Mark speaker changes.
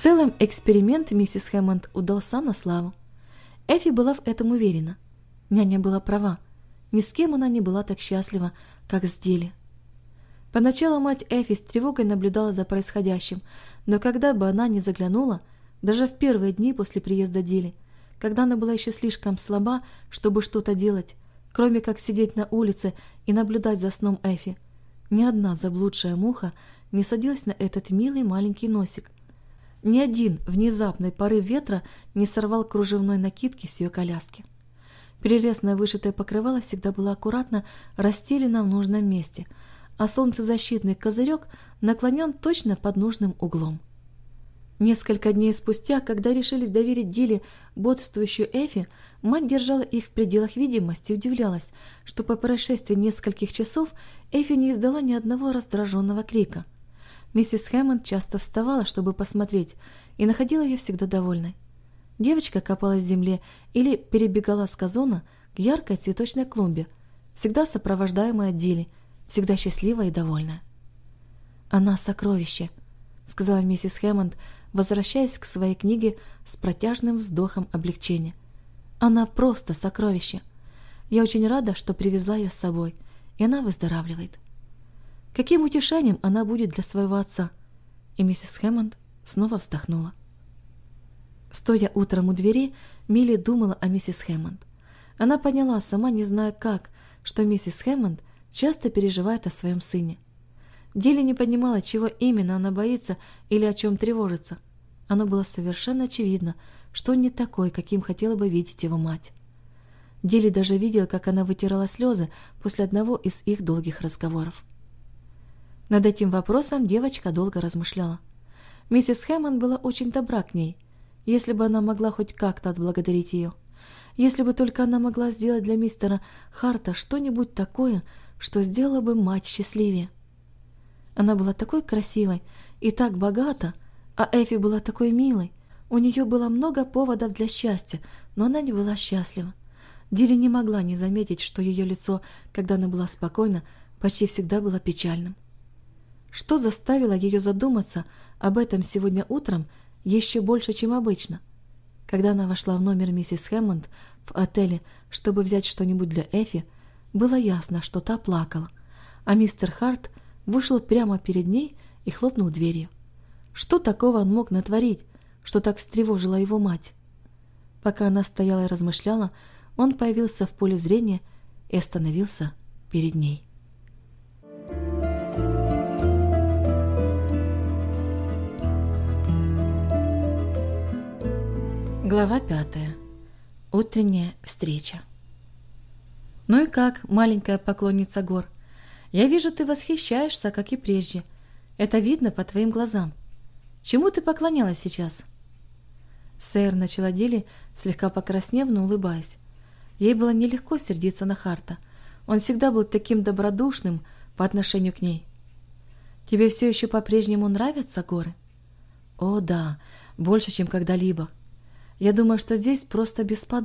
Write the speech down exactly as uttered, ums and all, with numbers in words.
Speaker 1: целом эксперимент миссис Хэммонд удался на славу. Эфи была в этом уверена. Няня была права. Ни с кем она не была так счастлива, как с Дилли. Поначалу мать Эфи с тревогой наблюдала за происходящим, но когда бы она ни заглянула, даже в первые дни после приезда Дилли, когда она была еще слишком слаба, чтобы что-то делать, кроме как сидеть на улице и наблюдать за сном Эфи, ни одна заблудшая муха не садилась на этот милый маленький носик. Ни один внезапный порыв ветра не сорвал кружевной накидки с ее коляски. Прелестное вышитое покрывало всегда было аккуратно расстелено в нужном месте, а солнцезащитный козырек наклонен точно под нужным углом. Несколько дней спустя, когда решились доверить Дилли бодрствующую Эфи, мать держала их в пределах видимости и удивлялась, что по прошествии нескольких часов Эфи не издала ни одного раздраженного крика. Миссис Хэммонд часто вставала, чтобы посмотреть, и находила ее всегда довольной. Девочка копалась в земле или перебегала с газона к яркой цветочной клумбе, всегда сопровождаемая Дилли, всегда счастливая и довольная. «Она сокровище», — сказала миссис Хэммонд, возвращаясь к своей книге с протяжным вздохом облегчения. «Она просто сокровище. Я очень рада, что привезла ее с собой, и она выздоравливает. Каким утешением она будет для своего отца?» И миссис Хэммонд снова вздохнула. Стоя утром у двери, Милли думала о миссис Хэммонд. Она поняла, сама не зная как, что миссис Хэммонд часто переживает о своем сыне. Дилли не понимала, чего именно она боится или о чем тревожится. Оно было совершенно очевидно, что он не такой, каким хотела бы видеть его мать. Дилли даже видела, как она вытирала слезы после одного из их долгих разговоров. Над этим вопросом девочка долго размышляла. Миссис Хэммонд была очень добра к ней, если бы она могла хоть как-то отблагодарить ее. Если бы только она могла сделать для мистера Харта что-нибудь такое, что сделало бы мать счастливее. Она была такой красивой и так богата, а Эфи была такой милой. У нее было много поводов для счастья, но она не была счастлива. Дилли не могла не заметить, что ее лицо, когда она была спокойна, почти всегда было печальным. Что заставило ее задуматься об этом сегодня утром еще больше, чем обычно? Когда она вошла в номер миссис Хэммонд в отеле, чтобы взять что-нибудь для Эфи, было ясно, что та плакала, а мистер Харт вышел прямо перед ней и хлопнул дверью. Что такого он мог натворить, что так встревожило его мать? Пока она стояла и размышляла, он появился в поле зрения и остановился перед ней. Глава пятая. Утренняя встреча. «Ну и как, маленькая поклонница гор? Я вижу, ты восхищаешься, как и прежде. Это видно по твоим глазам. Чему ты поклонялась сейчас?» Сэр, начала Дилли, слегка покраснев, но улыбаясь. Ей было нелегко сердиться на Харта. Он всегда был таким добродушным по отношению к ней. «Тебе все еще по-прежнему нравятся горы?» «О, да, больше, чем когда-либо. Я думаю, что здесь просто бесподобно.